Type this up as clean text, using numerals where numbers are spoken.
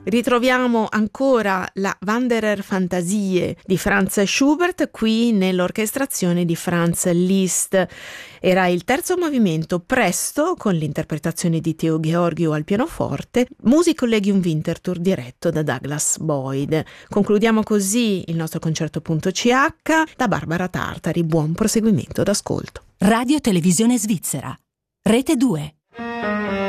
Ritroviamo ancora la Wanderer Fantasie di Franz Schubert qui nell'orchestrazione di Franz Liszt. Era il terzo movimento, presto con l'interpretazione di Teo Gheorghiu al pianoforte, Musikkollegium Winterthur diretto da Douglas Boyd. Concludiamo così il nostro concerto.ch. Da Barbara Tartari, buon proseguimento d'ascolto. Radio Televisione Svizzera, Rete 2.